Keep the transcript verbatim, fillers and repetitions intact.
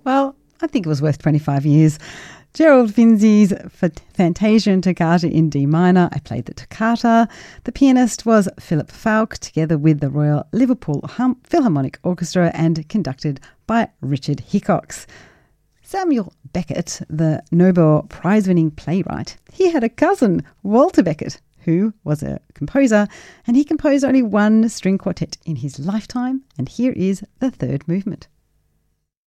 Well, I think it was worth twenty-five years. Gerald Finzi's Fantasia and Toccata in D minor. I played the toccata. The pianist was Philip Falk, together with the Royal Liverpool hum- Philharmonic Orchestra and conducted by Richard Hickox. Samuel Beckett, the Nobel Prize-winning playwright, he had a cousin, Walter Beckett, who was a composer, and he composed only one string quartet in his lifetime, and here is the third movement.